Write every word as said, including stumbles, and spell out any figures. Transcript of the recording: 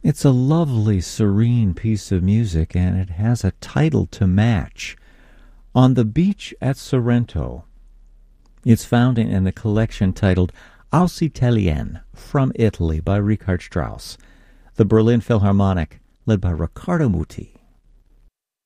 It's a lovely, serene piece of music, and it has a title to match. On the Beach at Sorrento. It's found in, in a collection titled Aus Italien, From Italy, by Richard Strauss. The Berlin Philharmonic, led by Riccardo Muti.